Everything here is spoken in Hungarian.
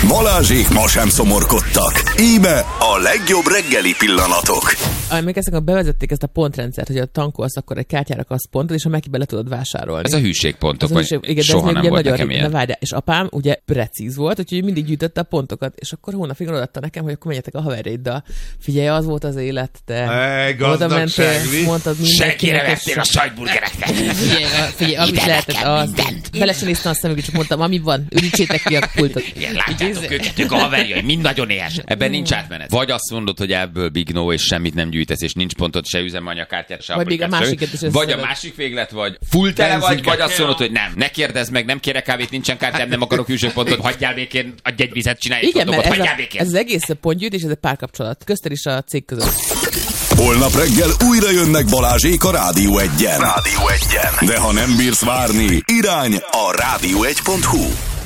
Balázsék ma sem szomorkodtak. Íme a legjobb reggeli pillanatok. Emlékeztek, bevezették ezt a pontrendszert, hogy a tankolsz, akkor egy kártyára kapsz pontot, és a Mekibe le tudod vásárolni. Ez a hűségpontok, vagy igen, soha nem volt nekem ilyen. Várjál, és apám ugye precíz volt, úgyhogy mindig gyűjtötte a pontokat, és akkor hónapig odaadta nekem, hogy akkor menjetek a haverjaiddal. Figyelj, az volt az élet, te. Oda mentél, mondtad Senkire vettél a sajtburgereket. Figyelj, amit lehetett, az. Bele sem néztem a szemükbe, csak mondtam, ami van, ürítsétek ki a pultot. Igen, látjátok őket, ők a haverjai, mind nagyon éhes. Ebben nincs átmenet. Vagy azt mondod, hogy ebből Big No, és semmit nem gyűjtesz, és nincs pontot, se üzemanyagkártyát, se aplikát. Vagy a másik véglet, vagy full tele vagy azt mondod, hogy nem. Ne kérdezz meg, nem kérek kávét, nincsen kártyám, nem akarok hűségpontot, hagyjál békén, adj egy vizet, csinálj egy dolgot, hagyjál békén. Ez az egész pontgyűjtés, ez egy párkapcsolat. Közted is a cég között. Holnap reggel újra jönnek Balázsék a Rádió 1-en. De ha nem bírsz várni, irány a rádió1.hu.